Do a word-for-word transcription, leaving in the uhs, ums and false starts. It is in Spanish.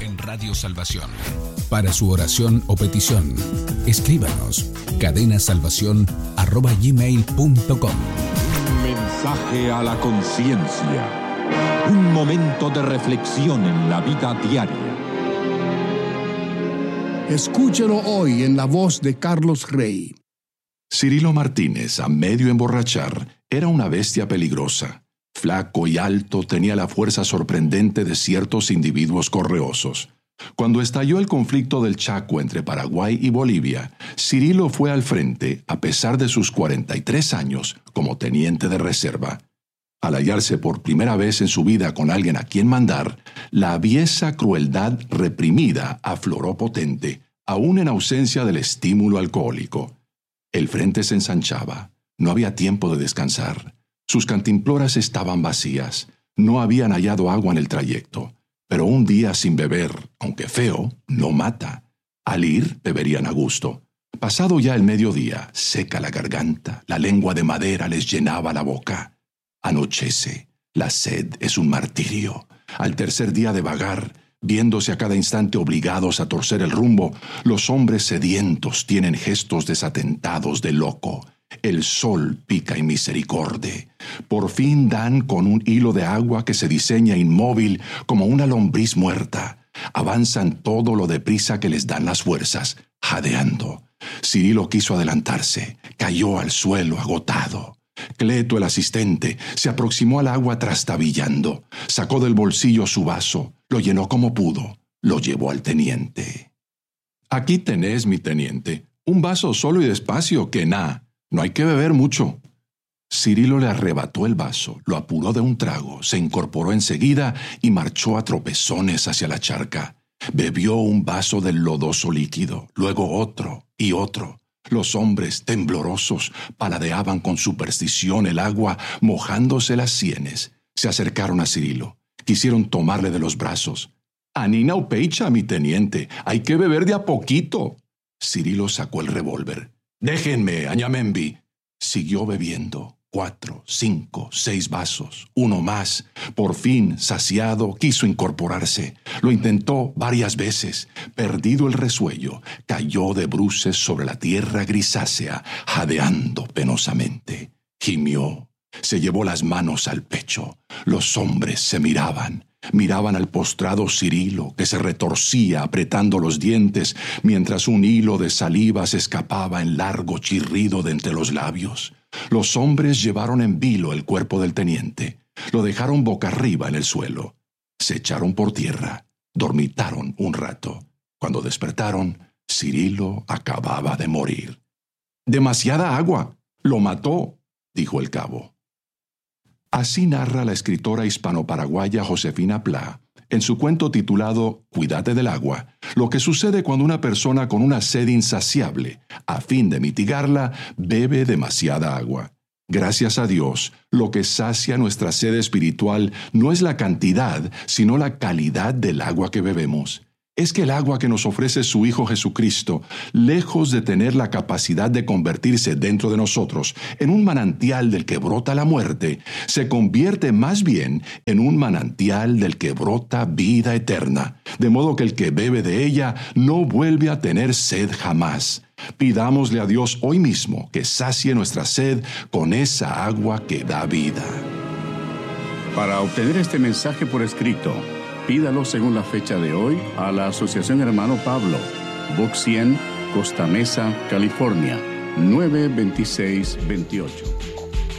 en Radio Salvación. Para su oración o petición, escríbanos cadenasalvación arroba gmail punto com. Un mensaje a la conciencia. Un momento de reflexión en la vida diaria. Escúchelo hoy en la voz de Carlos Rey. Cirilo Martínez, a medio emborrachar, era una bestia peligrosa. Flaco y alto, tenía la fuerza sorprendente de ciertos individuos correosos. Cuando estalló el conflicto del Chaco entre Paraguay y Bolivia, Cirilo fue al frente, a pesar de sus cuarenta y tres años, como teniente de reserva. Al hallarse por primera vez en su vida con alguien a quien mandar, la aviesa crueldad reprimida afloró potente, aún en ausencia del estímulo alcohólico. El frente se ensanchaba. No había tiempo de descansar. Sus cantimploras estaban vacías. No habían hallado agua en el trayecto. Pero un día sin beber, aunque feo, no mata. Al ir, beberían a gusto. Pasado ya el mediodía, seca la garganta, la lengua de madera les llenaba la boca. Anochece. La sed es un martirio. Al tercer día de vagar, viéndose a cada instante obligados a torcer el rumbo, los hombres sedientos tienen gestos desatentados de loco. El sol pica en misericorde. Por fin dan con un hilo de agua que se diseña inmóvil como una lombriz muerta. Avanzan todo lo deprisa que les dan las fuerzas, jadeando. Cirilo quiso adelantarse, cayó al suelo agotado. Cleto, el asistente, se aproximó al agua trastabillando. Sacó del bolsillo su vaso, lo llenó como pudo, lo llevó al teniente. «Aquí tenés, mi teniente, un vaso solo y despacio, que na, no hay que beber mucho». Cirilo le arrebató el vaso, lo apuró de un trago, se incorporó enseguida y marchó a tropezones hacia la charca. Bebió un vaso del lodoso líquido, luego otro y otro. Los hombres, temblorosos, paladeaban con superstición el agua, mojándose las sienes. Se acercaron a Cirilo. Quisieron tomarle de los brazos. «Anina upeicha, mi teniente, hay que beber de a poquito». Cirilo sacó el revólver. «Déjenme, añamembi». Siguió bebiendo. Cuatro, cinco, seis vasos, uno más. Por fin, saciado, quiso incorporarse. Lo intentó varias veces. Perdido el resuello, cayó de bruces sobre la tierra grisácea, jadeando penosamente. Gimió. Se llevó las manos al pecho. Los hombres se miraban. Miraban al postrado Cirilo, que se retorcía apretando los dientes, mientras un hilo de saliva se escapaba en largo chirrido de entre los labios. Los hombres llevaron en vilo el cuerpo del teniente. Lo dejaron boca arriba en el suelo. Se echaron por tierra. Dormitaron un rato. Cuando despertaron, Cirilo acababa de morir. «Demasiada agua. Lo mató», dijo el cabo. Así narra la escritora hispano-paraguaya Josefina Pla, en su cuento titulado Cuídate del agua, lo que sucede cuando una persona con una sed insaciable, a fin de mitigarla, bebe demasiada agua. Gracias a Dios, lo que sacia nuestra sed espiritual no es la cantidad, sino la calidad del agua que bebemos. Es que el agua que nos ofrece su Hijo Jesucristo, lejos de tener la capacidad de convertirse dentro de nosotros en un manantial del que brota la muerte, se convierte más bien en un manantial del que brota vida eterna, de modo que el que bebe de ella no vuelve a tener sed jamás. Pidámosle a Dios hoy mismo que sacie nuestra sed con esa agua que da vida. Para obtener este mensaje por escrito, pídalo según la fecha de hoy a la Asociación Hermano Pablo, Box cien, Costa Mesa, California, nueve dos seis dos ocho.